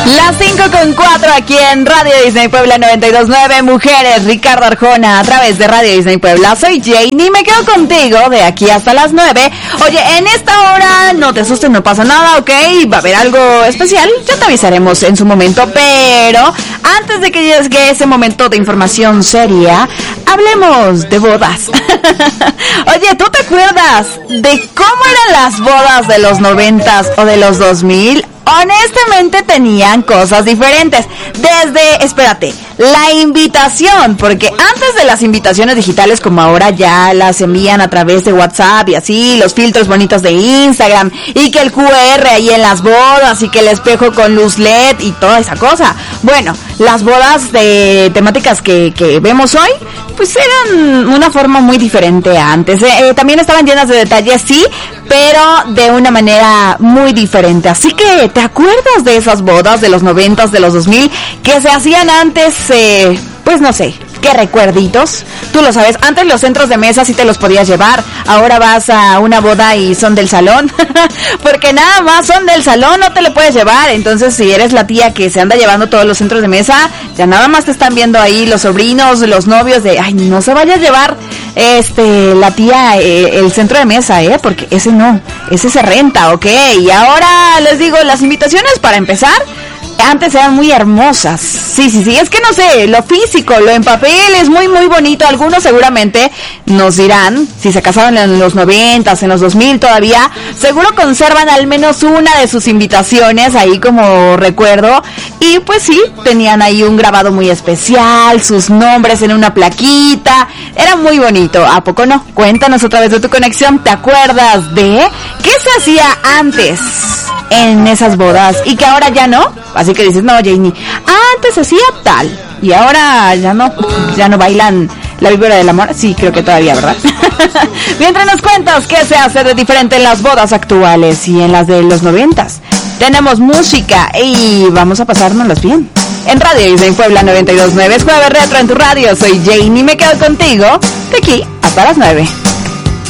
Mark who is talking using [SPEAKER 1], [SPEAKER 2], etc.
[SPEAKER 1] Las 5:04 aquí en Radio Disney Puebla 92.9, Mujeres, Ricardo Arjona, a través de Radio Disney Puebla. Soy Janie, me quedo contigo de aquí hasta las 9. Oye, en esta hora, no te asustes, no pasa nada, ¿ok? Va a haber algo especial, ya te avisaremos en su momento, pero antes de que llegue ese momento de información seria, hablemos de bodas. Oye, ¿tú te acuerdas de cómo eran las bodas de los 90s o de los 2000? Honestamente tenían cosas diferentes. Desde, espérate, la invitación, porque antes de las invitaciones digitales como ahora ya las envían a través de WhatsApp y así, los filtros bonitos de Instagram, y que el QR ahí en las bodas, y que el espejo con luz LED y toda esa cosa. Bueno, las bodas de temáticas que vemos hoy, pues eran una forma muy diferente a antes. También estaban llenas de detalles, sí, pero de una manera muy diferente. Así que, ¿te acuerdas de esas bodas de los 90s, de los 2000, que se hacían antes, pues no sé, qué recuerditos? Tú lo sabes, antes los centros de mesa sí te los podías llevar, ahora vas a una boda y son del salón, porque nada más son del salón, no te lo puedes llevar. Entonces, si eres la tía que se anda llevando todos los centros de mesa, ya nada más te están viendo ahí los sobrinos, los novios de, ay, no se vaya a llevar la tía el centro de mesa, porque ese no, ese se renta, ¿ok? Y ahora les digo, las invitaciones para empezar, antes eran muy hermosas. Sí, es que no sé, lo físico, lo en papel es muy, muy bonito. Algunos seguramente nos dirán, si se casaron en los 90s, en los 2000 todavía, seguro conservan al menos una de sus invitaciones ahí como recuerdo. Y pues sí, tenían ahí un grabado muy especial, sus nombres en una plaquita. Era muy bonito, ¿a poco no? Cuéntanos otra vez de tu conexión. ¿Te acuerdas de qué se hacía antes en esas bodas y que ahora ya no? Así que dices, no, Janie, antes se hacía tal y ahora ya no bailan la víbora del amor. Sí, creo que todavía, ¿verdad? Mientras nos cuentas qué se hace de diferente en las bodas actuales y en las de los 90s. Tenemos música y vamos a pasárnoslas bien. En Radio Disney Puebla 92.9, es Jueves Retro en tu radio. Soy Janie, me quedo contigo de aquí hasta las 9.